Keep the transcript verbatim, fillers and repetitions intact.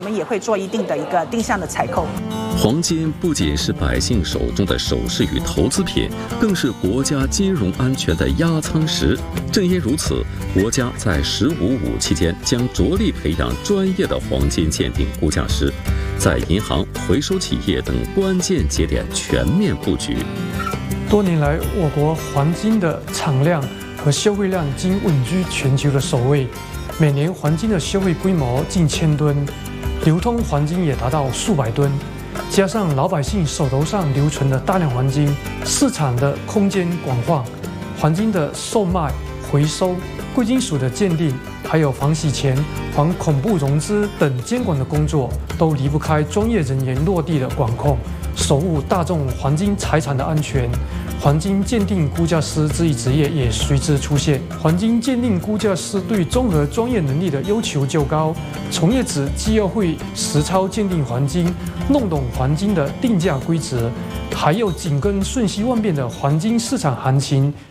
我们也会做一定的一个定向的采购。 黄金不仅是百姓手中的首饰与投资品，更是国家金融安全的压舱石。正因如此，国家在“十五五”期间将着力培养专业的黄金鉴定估价师，在银行、回收企业等关键节点全面布局。 多年来，我国黄金的产量和消费量均稳居全球的首位，每年黄金的消费规模近千吨，流通黄金也达到数百吨。加上老百姓手头上留存的大量黄金，市场的空间广泛，黄金的售卖、回收、贵金属的鉴定，还有防洗钱、防恐怖融资等监管的工作，都离不开专业人员落地的管控，守护大众黄金财产的安全。黄金鉴定估价师这一职业也随之出现。黄金鉴定估价师对综合专业能力的要求较高，从业者既要会实操鉴定黄金，弄懂黄金的定价规则，还要紧跟瞬息万变的黄金市场行情，